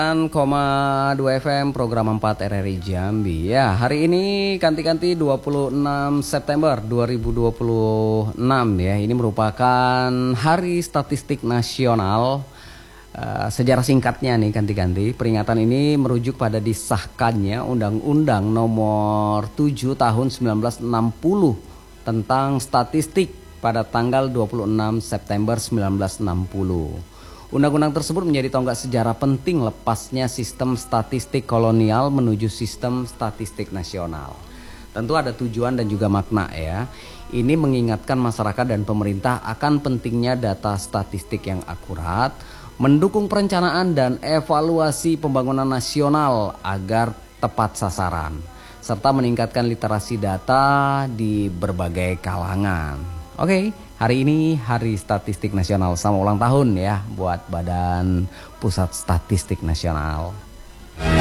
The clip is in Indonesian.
9,2 FM program 4 RRI Jambi. Ya, hari ini kanti-kanti 26 September 2026 ya. Ini merupakan Hari Statistik Nasional. Sejarah singkatnya nih kanti-kanti. Peringatan ini merujuk pada disahkannya Undang-Undang Nomor 7 Tahun 1960 tentang statistik pada tanggal 26 September 1960. Undang-undang tersebut menjadi tonggak sejarah penting lepasnya sistem statistik kolonial menuju sistem statistik nasional. Tentu ada tujuan dan juga makna ya. Ini mengingatkan masyarakat dan pemerintah akan pentingnya data statistik yang akurat, mendukung perencanaan dan evaluasi pembangunan nasional agar tepat sasaran, serta meningkatkan literasi data di berbagai kalangan. Oke, hari ini Hari Statistik Nasional, sama ulang tahun ya buat Badan Pusat Statistik Nasional.